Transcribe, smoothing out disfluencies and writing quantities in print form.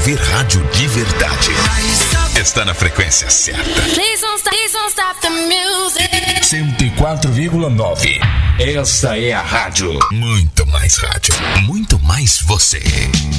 ouvir rádio de verdade. Está na frequência certa. 104,9. Esta é a rádio. Muito mais rádio. Muito mais você.